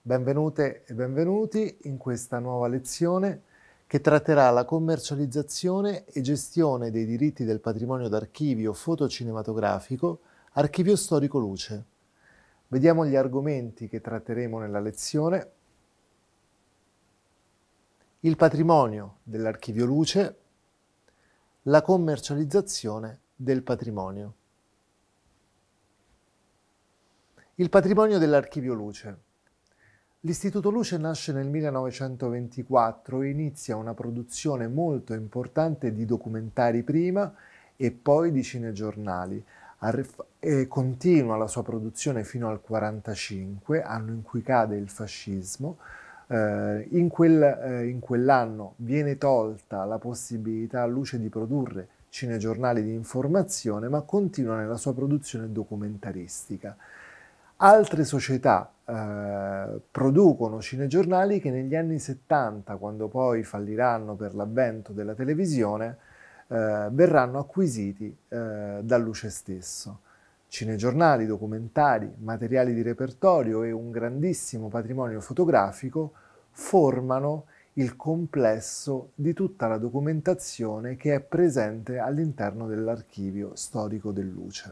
Benvenute e benvenuti in questa nuova lezione che tratterà la commercializzazione e gestione dei diritti del patrimonio d'archivio fotocinematografico, Archivio Storico Luce. Vediamo gli argomenti che tratteremo nella lezione. Il patrimonio dell'Archivio Luce, la commercializzazione del patrimonio. Il patrimonio dell'Archivio Luce. L'Istituto Luce nasce nel 1924 e inizia una produzione molto importante di documentari prima e poi di cinegiornali. E continua la sua produzione fino al 1945, anno in cui cade il fascismo. In quell'anno viene tolta la possibilità a Luce di produrre cinegiornali di informazione, ma continua nella sua produzione documentaristica. Altre società producono cinegiornali che negli anni 70, quando poi falliranno per l'avvento della televisione, verranno acquisiti da Luce stesso. Cinegiornali, documentari, materiali di repertorio e un grandissimo patrimonio fotografico formano il complesso di tutta la documentazione che è presente all'interno dell'Archivio Storico del Luce.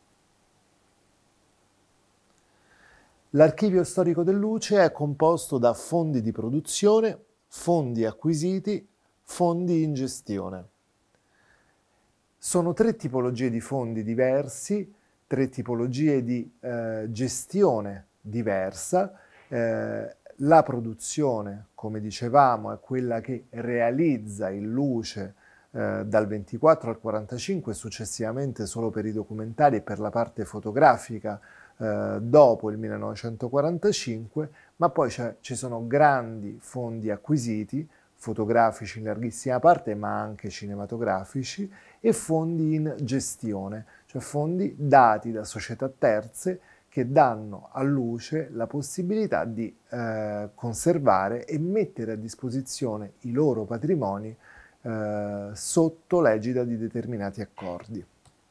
L'Archivio Storico del Luce è composto da fondi di produzione, fondi acquisiti, fondi in gestione. Sono tre tipologie di fondi diversi, tre tipologie di gestione diversa. La produzione, come dicevamo, è quella che realizza il Luce dal 24 al 45 e successivamente solo per i documentari e per la parte fotografica dopo il 1945, ma poi ci sono grandi fondi acquisiti, fotografici in larghissima parte, ma anche cinematografici, e fondi in gestione, cioè fondi dati da società terze che danno a Luce la possibilità di conservare e mettere a disposizione i loro patrimoni sotto l'egida di determinati accordi.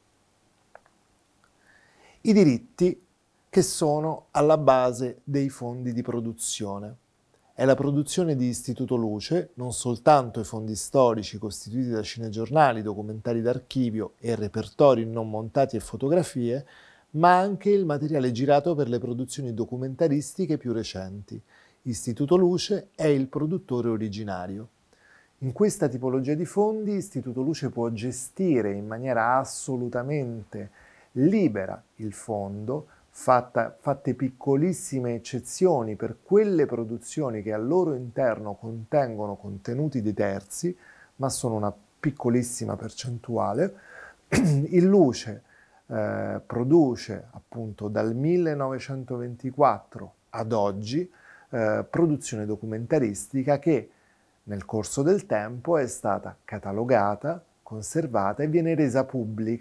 I diritti che sono alla base dei fondi di produzione. È la produzione di Istituto Luce, non soltanto i fondi storici costituiti da cinegiornali, documentari d'archivio e repertori non montati e fotografie, ma anche il materiale girato per le produzioni documentaristiche più recenti. Istituto Luce è il produttore originario. In questa tipologia di fondi Istituto Luce può gestire in maniera assolutamente libera il fondo, fatte piccolissime eccezioni per quelle produzioni che al loro interno contengono contenuti di terzi, ma sono una piccolissima percentuale. Il Luce produce appunto dal 1924 ad oggi produzione documentaristica che nel corso del tempo è stata catalogata, conservata e viene resa pubblica